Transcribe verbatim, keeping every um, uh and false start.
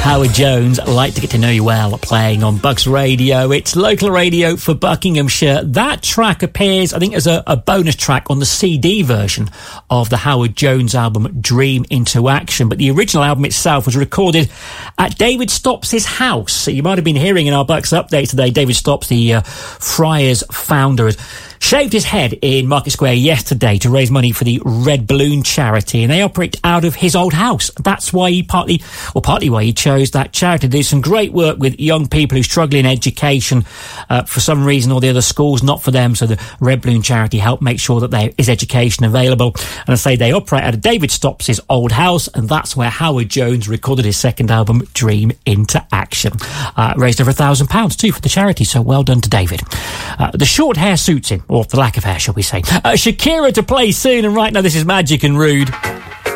Howard Jones, Like to Get to Know You Well, playing on Bucks Radio. It's local radio for Buckinghamshire. That track appears, I think, as a, a bonus track on the C D version of the Howard Jones album Dream into Action. But the original album itself was recorded at David Stopps' house. So you might have been hearing in our Bucks update today, David Stopps, the uh, Friars founder, shaved his head in Market Square yesterday to raise money for the Red Balloon charity, and they operate out of his old house. That's why he partly, or partly why he chose that charity to do some great work with young people who struggle in education uh, for some reason or the other. School's not for them, so the Red Balloon charity help make sure that there is education available. And I say they operate out of David Stopps' old house, and that's where Howard Jones recorded his second album, Dream into Action. Uh, raised over a thousand pounds too for the charity, so well done to David. Uh, the short hair suits him, or the lack of hair, shall we say. Uh, Shakira to play soon, and right now this is Magic and Rude.